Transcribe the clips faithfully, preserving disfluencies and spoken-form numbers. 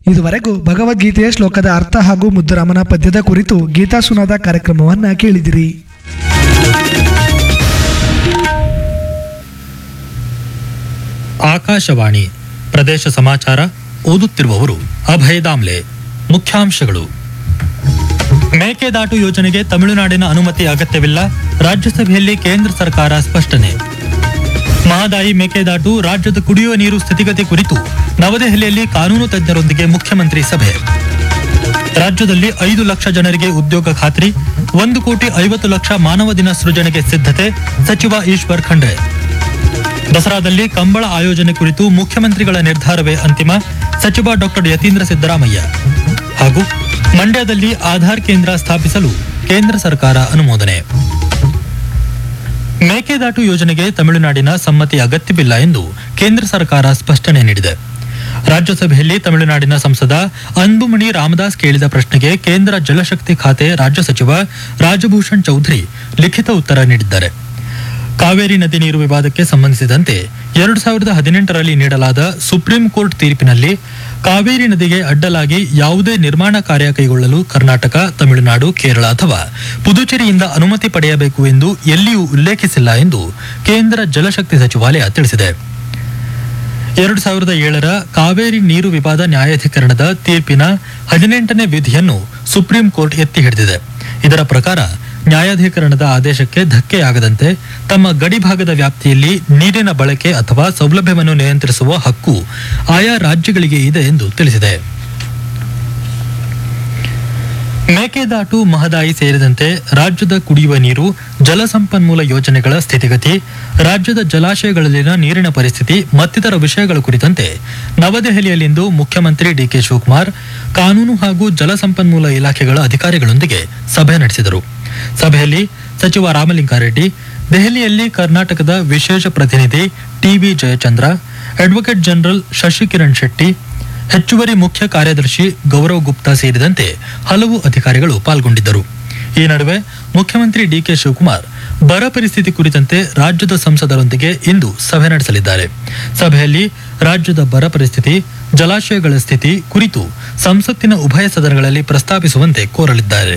ಇದುವರೆಗೂ ಭಗವದ್ಗೀತೆಯ ಶ್ಲೋಕದ ಅರ್ಥ ಹಾಗೂ ಮುದ್ದುರಾಮನ ಪದ್ಯದ ಕುರಿತು ಗೀತಾ ಸುನಾದ ಕಾರ್ಯಕ್ರಮವನ್ನ ಕೇಳಿದಿರಿ. ಆಕಾಶವಾಣಿ ಪ್ರದೇಶ ಸಮಾಚಾರ ಓದುತ್ತಿರುವವರು ಅಭಯ ದಾಮ್ಲೆ. ಮುಖ್ಯಾಂಶಗಳು: ಮೇಕೆದಾಟು ಯೋಜನೆಗೆ ತಮಿಳುನಾಡಿನ ಅನುಮತಿ ಅಗತ್ಯವಿಲ್ಲ, ರಾಜ್ಯಸಭೆಯಲ್ಲಿ ಕೇಂದ್ರ ಸರ್ಕಾರ ಸ್ಪಷ್ಟನೆ. ಮಹದಾಯಿ ಮೇಕೆದಾಟು ರಾಜ್ಯದ ಕುಡಿಯುವ ನೀರು ಸ್ಥಿತಿಗತಿ ಕುರಿತು ನವದೆಹಲಿಯಲ್ಲಿ ಕಾನೂನು ತಜ್ಞರೊಂದಿಗೆ ಮುಖ್ಯಮಂತ್ರಿ ಸಭೆ. ರಾಜ್ಯದಲ್ಲಿ ಐದು ಲಕ್ಷ ಜನರಿಗೆ ಉದ್ಯೋಗ ಖಾತ್ರಿ, ಒಂದು ಕೋಟಿ ಐವತ್ತು ಲಕ್ಷ ಮಾನವ ದಿನ ಸೃಜನೆಗೆ ಸಿದ್ಧತೆ, ಸಚಿವ ಈಶ್ವರ್ ಖಂಡ್ರೆ. ದಸರಾದಲ್ಲಿ ಕಂಬಳ ಆಯೋಜನೆ ಕುರಿತು ಮುಖ್ಯಮಂತ್ರಿಗಳ ನಿರ್ಧಾರವೇ ಅಂತಿಮ, ಸಚಿವ ಡಾಕ್ಟರ್ ಯತೀಂದ್ರ ಸಿದ್ದರಾಮಯ್ಯ. ಹಾಗೂ ಮಂಡ್ಯದಲ್ಲಿ ಆಧಾರ್ ಕೇಂದ್ರ ಸ್ಥಾಪಿಸಲು ಕೇಂದ್ರ ಸರ್ಕಾರ ಅನುಮೋದನೆ. ಮೇಕೆದಾಟು ಯೋಜನೆಗೆ ತಮಿಳುನಾಡಿನ ಸಮ್ಮತಿ ಅಗತ್ಯವಿಲ್ಲ ಎಂದು ಕೇಂದ್ರ ಸರ್ಕಾರ ಸ್ಪಷ್ಟನೆ ನೀಡಿದೆ. ರಾಜ್ಯಸಭೆಯಲ್ಲಿ ತಮಿಳುನಾಡಿನ ಸಂಸದ ಅನ್ಬುಮಣಿ ರಾಮದಾಸ್ ಕೇಳಿದ ಪ್ರಶ್ನೆಗೆ ಕೇಂದ್ರ ಜಲಶಕ್ತಿ ಖಾತೆ ರಾಜ್ಯ ಸಚಿವ ರಾಜಭೂಷಣ್ ಚೌಧರಿ ಲಿಖಿತ ಉತ್ತರ ನೀಡಿದ್ದಾರೆ. ಕಾವೇರಿ ನದಿ ನೀರು ವಿವಾದಕ್ಕೆ ಸಂಬಂಧಿಸಿದಂತೆ ಎರಡು ಸಾವಿರದ ಹದಿನೆಂಟರಲ್ಲಿ ನೀಡಲಾದ ಸುಪ್ರೀಂ ಕೋರ್ಟ್ ತೀರ್ಪಿನಲ್ಲಿ ಕಾವೇರಿ ನದಿಗೆ ಅಡ್ಡಲಾಗಿ ಯಾವುದೇ ನಿರ್ಮಾಣ ಕಾರ್ಯ ಕೈಗೊಳ್ಳಲು ಕರ್ನಾಟಕ, ತಮಿಳುನಾಡು, ಕೇರಳ ಅಥವಾ ಪುದುಚೇರಿಯಿಂದ ಅನುಮತಿ ಪಡೆಯಬೇಕು ಎಂದು ಎಲ್ಲಿಯೂ ಉಲ್ಲೇಖಿಸಿಲ್ಲ ಎಂದು ಕೇಂದ್ರ ಜಲಶಕ್ತಿ ಸಚಿವಾಲಯ ತಿಳಿಸಿದೆ. ಎರಡು ಸಾವಿರದ ಏಳರ ಕಾವೇರಿ ನೀರು ವಿವಾದ ನ್ಯಾಯಾಧಿಕರಣದ ತೀರ್ಪಿನ ಹದಿನೆಂಟನೇ ವಿಧಿಯನ್ನು ಸುಪ್ರೀಂ ಕೋರ್ಟ್ ಎತ್ತಿ ಹಿಡಿದಿದೆ. ಇದರ ಪ್ರಕಾರ ನ್ಯಾಯಾಧಿಕರಣದ ಆದೇಶಕ್ಕೆ ಧಕ್ಕೆಯಾಗದಂತೆ ತಮ್ಮ ಗಡಿಭಾಗದ ವ್ಯಾಪ್ತಿಯಲ್ಲಿ ನೀರಿನ ಬಳಕೆ ಅಥವಾ ಸೌಲಭ್ಯವನ್ನು ನಿಯಂತ್ರಿಸುವ ಹಕ್ಕು ಆಯಾ ರಾಜ್ಯಗಳಿಗೆ ಇದೆ ಎಂದು ತಿಳಿಸಿದೆ. ಮೇಕೆದಾಟು, ಮಹದಾಯಿ ಸೇರಿದಂತೆ ರಾಜ್ಯದ ಕುಡಿಯುವ ನೀರು, ಜಲಸಂಪನ್ಮೂಲ ಯೋಜನೆಗಳ ಸ್ಥಿತಿಗತಿ, ರಾಜ್ಯದ ಜಲಾಶಯಗಳಲ್ಲಿನ ನೀರಿನ ಪರಿಸ್ಥಿತಿ ಮತ್ತಿತರ ವಿಷಯಗಳ ಕುರಿತಂತೆ ನವದೆಹಲಿಯಲ್ಲಿಂದು ಮುಖ್ಯಮಂತ್ರಿ ಡಿಕೆ ಶಿವಕುಮಾರ್ ಕಾನೂನು ಹಾಗೂ ಜಲಸಂಪನ್ಮೂಲ ಇಲಾಖೆಗಳ ಅಧಿಕಾರಿಗಳೊಂದಿಗೆ ಸಭೆ ನಡೆಸಿದರು. ಸಭೆಯಲ್ಲಿ ಸಚಿವ ರಾಮಲಿಂಗಾರೆಡ್ಡಿ, ದೆಹಲಿಯಲ್ಲಿ ಕರ್ನಾಟಕದ ವಿಶೇಷ ಪ್ರತಿನಿಧಿ TB Jayachandra, advocate general Shashikiran Shetty, ಹೆಚ್ಚುವರಿ ಮುಖ್ಯ ಕಾರ್ಯದರ್ಶಿ ಗೌರವ್ ಗುಪ್ತಾ ಸೇರಿದಂತೆ ಹಲವು ಅಧಿಕಾರಿಗಳು ಪಾಲ್ಗೊಂಡಿದ್ದರು. ಈ ನಡುವೆ ಮುಖ್ಯಮಂತ್ರಿ ಡಿಕೆ ಶಿವಕುಮಾರ್ ಬರ ಪರಿಸ್ಥಿತಿ ಕುರಿತಂತೆ ರಾಜ್ಯದ ಸಂಸದರೊಂದಿಗೆ ಇಂದು ಸಭೆ ನಡೆಸಲಿದ್ದಾರೆ. ಸಭೆಯಲ್ಲಿ ರಾಜ್ಯದ ಬರ ಪರಿಸ್ಥಿತಿ, ಜಲಾಶಯಗಳ ಸ್ಥಿತಿ ಕುರಿತು ಸಂಸತ್ತಿನ ಉಭಯ ಸದನಗಳಲ್ಲಿ ಪ್ರಸ್ತಾಪಿಸುವಂತೆ ಕೋರಲಿದ್ದಾರೆ.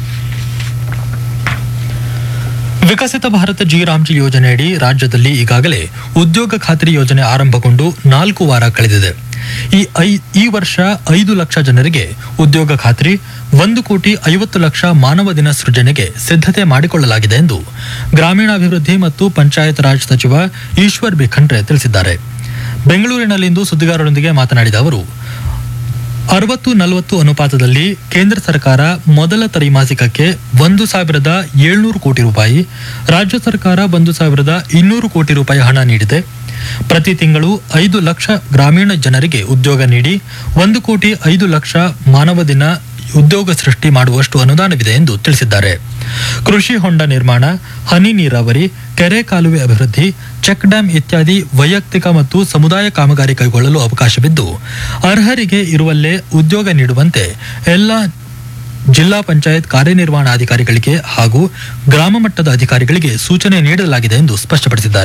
ವಿಕಸಿತ ಭಾರತ ಜಿ ರಾಮ್ಜಿ ಯೋಜನೆಯಡಿ ರಾಜ್ಯದಲ್ಲಿ ಈಗಾಗಲೇ ಉದ್ಯೋಗ ಖಾತ್ರಿ ಯೋಜನೆ ಆರಂಭಗೊಂಡು ನಾಲ್ಕು ವಾರ ಕಳೆದಿದೆ. ಈ ಈ ವರ್ಷ ಐದು ಲಕ್ಷ ಜನರಿಗೆ ಉದ್ಯೋಗ ಖಾತ್ರಿ, ಒಂದು ಕೋಟಿ ಐವತ್ತು ಲಕ್ಷ ಮಾನವ ದಿನ ಸೃಜನೆಗೆ ಸಿದ್ಧತೆ ಮಾಡಿಕೊಳ್ಳಲಾಗಿದೆ ಎಂದು ಗ್ರಾಮೀಣಾಭಿವೃದ್ಧಿ ಮತ್ತು ಪಂಚಾಯತ್ ರಾಜ್ ಸಚಿವ ಈಶ್ವರ್ ಬಿ ಖಂಡ್ರೆ ತಿಳಿಸಿದ್ದಾರೆ. ಬೆಂಗಳೂರಿನಲ್ಲಿಂದು ಸುದ್ದಿಗಾರರೊಂದಿಗೆ ಮಾತನಾಡಿದ ಅವರು, ಅರವತ್ತು ನಲವತ್ತು ಅನುಪಾತದಲ್ಲಿ ಕೇಂದ್ರ ಸರ್ಕಾರ ಮೊದಲ ತ್ರೈಮಾಸಿಕಕ್ಕೆ ಒಂದು ಸಾವಿರದ ಏಳ್ನೂರು ಕೋಟಿ ರೂಪಾಯಿ, ರಾಜ್ಯ ಸರ್ಕಾರ ಒಂದು ಸಾವಿರದ ಇನ್ನೂರು ಕೋಟಿ ರೂಪಾಯಿ ಹಣ ನೀಡಿದೆ. ಪ್ರತಿ ತಿಂಗಳು ಐದು ಲಕ್ಷ ಗ್ರಾಮೀಣ ಜನರಿಗೆ ಉದ್ಯೋಗ ನೀಡಿ ಒಂದು ಕೋಟಿ ಐದು ಲಕ್ಷ ಮಾನವ ದಿನ ಉದ್ಯೋಗ ಸೃಷ್ಟಿ ಮಾಡುವಷ್ಟು ಅನುದಾನವಿದೆ ಎಂದು ತಿಳಿಸಿದ್ದಾರೆ. ಕೃಷಿ ಹೊಂಡ ನಿರ್ಮಾಣ, ಹನಿ ನೀರಾವರಿ, ಕೆರೆ ಕಾಲುವೆ ಅಭಿವೃದ್ಧಿ, ಚೆಕ್ ಡ್ಯಾಂ ಇತ್ಯಾದಿ ವೈಯಕ್ತಿಕ ಮತ್ತು ಸಮುದಾಯ ಕಾಮಗಾರಿ ಕೈಗೊಳ್ಳಲು ಅವಕಾಶವಿದ್ದು, ಅರ್ಹರಿಗೆ ಇರುವಲ್ಲೇ ಉದ್ಯೋಗ ನೀಡುವಂತೆ ಎಲ್ಲ ಜಿಲ್ಲಾ ಪಂಚಾಯತ್ ಕಾರ್ಯನಿರ್ವಹಣಾಧಿಕಾರಿಗಳಿಗೆ ಹಾಗೂ ಗ್ರಾಮ ಮಟ್ಟದ ಅಧಿಕಾರಿಗಳಿಗೆ ಸೂಚನೆ ನೀಡಲಾಗಿದೆ ಎಂದು ಸ್ಪಷ್ಟಪಡಿಸಿದ್ದಾರೆ.